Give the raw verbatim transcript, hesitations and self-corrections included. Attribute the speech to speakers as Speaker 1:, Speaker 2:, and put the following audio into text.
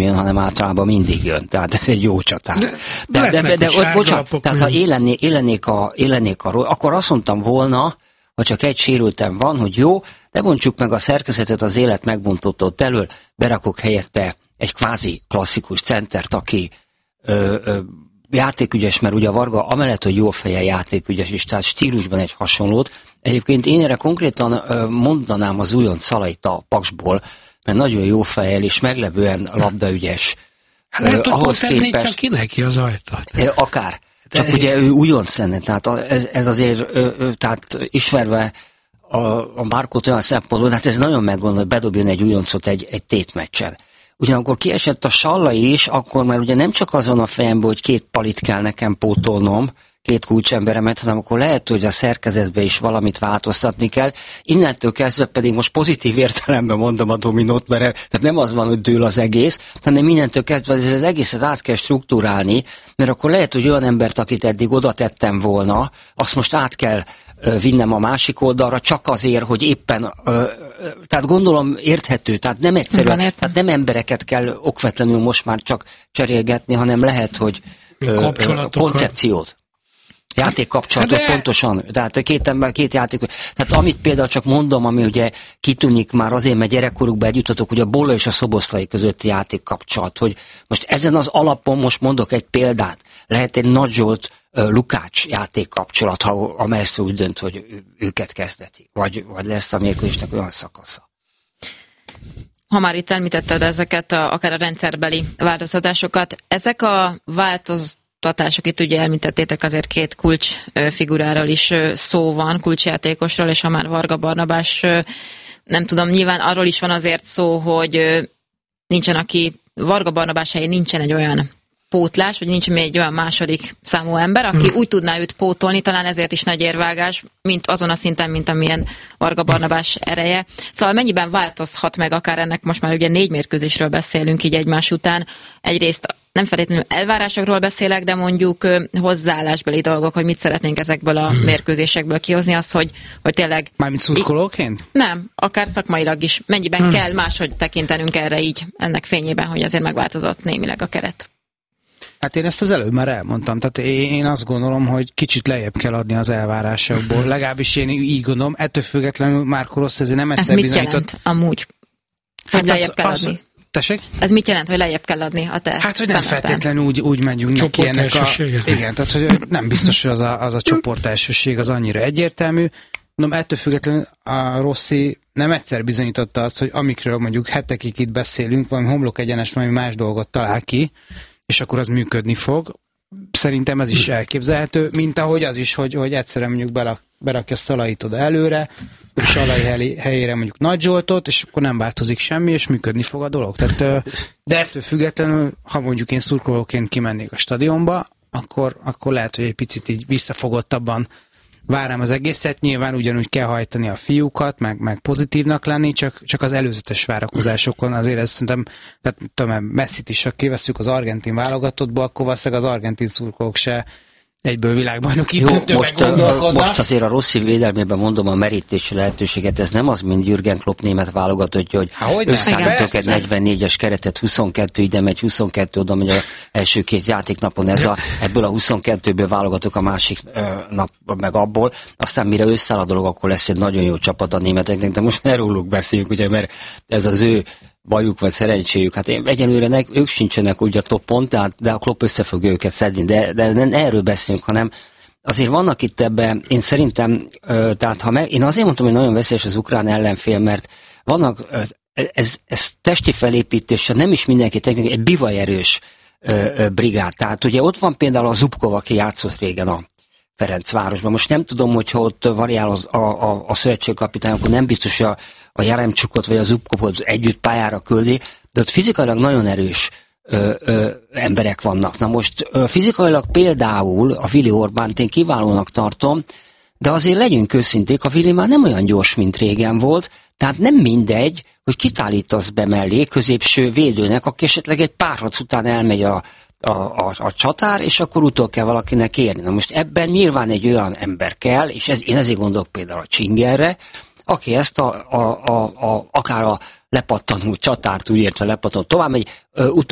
Speaker 1: jön, hanem általában mindig jön. Tehát ez egy jó csatár. De,
Speaker 2: de, de, de, de ott, bocsánat,
Speaker 1: tehát ha élenné, élennék, a, élennék a akkor azt mondtam volna, ha csak egy sérültem van, hogy jó, de bontsuk meg a szerkezetet az élet megbontott elől, berakok helyette egy kvázi klasszikus centert, aki ö, ö, játékügyes, mert ugye a Varga amellett, hogy jó feje játékügyes is, tehát stílusban egy hasonlót. Egyébként én erre konkrétan ö, mondanám az újonc Szalait a Paksból, mert nagyon jó fejjel és meglepően labdaügyes.
Speaker 2: Hát lehet, hogy ahhoz képest csak ki neki az ajtót.
Speaker 1: Akár. Csak de ugye ő újonc lenne, tehát ez, ez azért, ö, ö, tehát ismerve a, a Márkót olyan szempontból, hát ez nagyon meggondol, hogy bedobjon egy újoncot egy, egy tétmeccsen. Ugyanakkor kiesett a Sallai is, akkor már ugye nem csak azon a fejemben, hogy két palit kell nekem pótolnom, két kulcsemberemet, hanem akkor lehet, hogy a szerkezetbe is valamit változtatni kell. Innentől kezdve pedig most pozitív értelemben mondom a dominót, mert tehát nem az van, hogy dől az egész, hanem innentől kezdve az egészet át kell struktúrálni, mert akkor lehet, hogy olyan embert, akit eddig oda tettem volna, azt most át kell ö, vinnem a másik oldalra, csak azért, hogy éppen, ö, ö, tehát gondolom érthető, tehát nem egyszerűen, tehát nem embereket kell okvetlenül most már csak cserélgetni, hanem lehet, hogy ö, ö, koncepciót. Játékkapcsolatok, de... pontosan, tehát két ember, két játék. Tehát amit például csak mondom, ami ugye kitűnik már azért, mert gyerekkorukban együttatok, hogy a Bolla és a Szoboszlai közötti játékkapcsolat, hogy most ezen az alapon most mondok egy példát, lehet egy Nagy Zsolt uh, Lukács játékkapcsolat, ha a maestro úgy dönt, hogy őket kezdeti, vagy, vagy lesz a mérkőzésnek olyan szakasza.
Speaker 3: Ha már itt említetted ezeket, a, akár a rendszerbeli változtatásokat, ezek a változtatások, itt ugye elmintettétek azért két kulcsfiguráról is szó van, kulcsjátékosról, és ha már Varga Barnabás, nem tudom, nyilván arról is van azért szó, hogy nincsen, aki Varga Barnabás helyén nincsen egy olyan pótlás, vagy nincs még egy olyan második számú ember, aki úgy tudná őt pótolni, talán ezért is nagy érvágás, mint azon a szinten, mint amilyen Varga Barnabás ereje. Szóval mennyiben változhat meg akár ennek, most már ugye négy mérkőzésről beszélünk így egymás után, egyrészt nem feltétlenül elvárásokról beszélek, de mondjuk hozzáállásbeli dolgok, hogy mit szeretnénk ezekből a mérkőzésekből kihozni, az, hogy, hogy tényleg...
Speaker 4: Mármint szurkolóként?
Speaker 3: Nem, akár szakmailag is. Mennyiben hmm. kell máshogy tekintenünk erre így, ennek fényében, hogy azért megváltozott némileg a keret.
Speaker 4: Hát én ezt az előbb már elmondtam, tehát én azt gondolom, hogy kicsit lejjebb kell adni az elvárásokból. Legalábbis én így gondolom, ettől függetlenül Márko Rossi ezért nem egyszer bizonyított...
Speaker 3: Ez mit jelent amúgy? Hogy hát lejjebb az, kell adni? Az...
Speaker 4: Tessék?
Speaker 3: Ez mit jelent, hogy lejjebb kell adni a te
Speaker 4: Hát, hogy nem feltétlenül úgy, úgy megyünk neki ennek a... Igen, tehát hogy nem biztos, hogy az a, az a csoportelsőség az annyira egyértelmű. Mondom, ettől függetlenül a Rossi nem egyszer bizonyította azt, hogy amikről mondjuk hetekig itt beszélünk, valami homlok egyenes, valami más dolgot talál ki, és akkor az működni fog. Szerintem ez is elképzelhető, mint ahogy az is, hogy, hogy egyszerűen mondjuk berak, berakja Szalait oda előre, és Szalai helyére mondjuk Nagy Zsoltot, és akkor nem változik semmi, és működni fog a dolog. Tehát, de ettől függetlenül, ha mondjuk én szurkolóként kimennék a stadionba, akkor, akkor lehet, hogy egy picit így visszafogottabban várám az egészet, nyilván ugyanúgy kell hajtani a fiúkat, meg, meg pozitívnak lenni, csak, csak az előzetes várakozásokon azért ez szerintem, tehát tudom, Messit is, ha kiveszünk az argentin válogatottból, akkor valószínűleg az argentin szurkolók se egyből világbajnoki
Speaker 1: most, most azért a Rossi védelmében mondom a merítési lehetőséget, ez nem az, mint Jürgen Klopp német válogatottja, hogy Há, összeállítok egy negyvennégyes keretet, huszonkettő ide megy, huszonkettő oda megy az első két játéknapon, ez a, ebből a huszonkettőből válogatok a másik ö, nap meg abból, aztán mire összeáll a dolog, akkor lesz egy nagyon jó csapat a németeknek, de most ne róluk beszéljünk, ugye, mert ez az ő bajuk vagy szerencséjük. Hát én egyelőre ne, ők sincsenek úgy a toppon, tehát, de a Klopp össze fogja őket szedni, de, de nem erről beszélünk, hanem azért vannak itt ebben, én szerintem, ö, tehát ha meg, én azért mondtam, hogy nagyon veszélyes az ukrán ellenfél, mert vannak, ö, ez, ez testi felépítése, nem is mindenki technikai, egy bivajerős ö, ö, brigád. Tehát ugye ott van például a Zubkov, aki játszott régen a Ferencvárosban. Most nem tudom, hogyha ott variál az, a, a, a szövetségkapitány, akkor nem biztos, hogy a, a Jaremcsukot vagy a Zubkovot együtt pályára küldi, de ott fizikailag nagyon erős ö, ö, emberek vannak. Na most ö, fizikailag például a Vili Orbánt én kiválónak tartom, de azért legyünk őszinték, a Vili már nem olyan gyors, mint régen volt, tehát nem mindegy, hogy kit állítasz be mellé középső védőnek, aki esetleg egy pár harc után elmegy a A, a, a csatár, és akkor utol kell valakinek érni. Na most ebben nyilván egy olyan ember kell, és ez, én ezért gondolok például a Csingerre, aki ezt a, a, a, a, akár a lepattanó csatárt úgy értve lepattanó tovább megy,